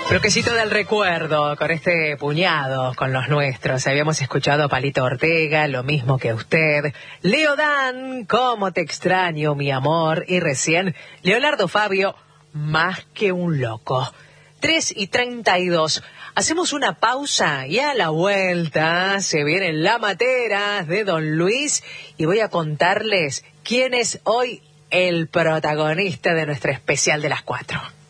Bloquecito del recuerdo, con este puñado, con los nuestros. Habíamos escuchado a Palito Ortega, lo mismo que usted. Leo Dan, cómo te extraño, mi amor. Y recién, Leonardo Fabio, más que un loco. 3:32. Hacemos una pausa y a la vuelta se vienen las materas de Don Luis y voy a contarles quién es hoy el protagonista de nuestro especial de las 4.